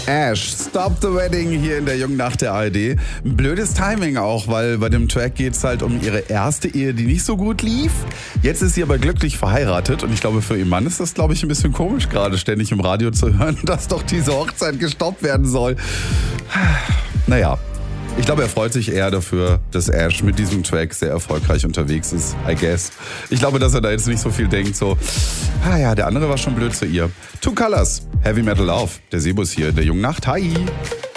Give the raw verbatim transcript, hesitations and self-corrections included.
Ash, Stop the Wedding hier in der jungen Nacht der A R D. Blödes Timing auch, weil bei dem Track geht es halt um ihre erste Ehe, die nicht so gut lief. Jetzt ist sie aber glücklich verheiratet und ich glaube, für ihren Mann ist das, glaube ich, ein bisschen komisch, gerade ständig im Radio zu hören, dass doch diese Hochzeit gestoppt werden soll. Naja. Ich glaube, er freut sich eher dafür, dass Ash mit diesem Track sehr erfolgreich unterwegs ist, I guess. Ich glaube, dass er da jetzt nicht so viel denkt, so, ah ja, der andere war schon blöd zu ihr. Two Colors, Heavy Metal Love, der Sebus hier, der jungen Nacht, hi!